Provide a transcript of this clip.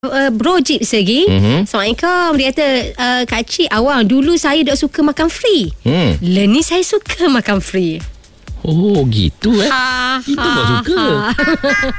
Bro Jeep lagi. Assalamualaikum. Dia kata, Kak Cik, awang dulu saya tak suka makan free. Ni saya suka makan free. Oh gitu Itu kau suka.